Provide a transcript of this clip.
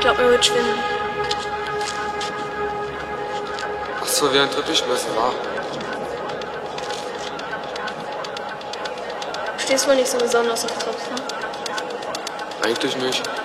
glaube, mir wird schwindelig. Achso, wie ein Teppichmesser, war. Du stehst wohl nicht so besonders auf Topf, ne? Eigentlich nicht.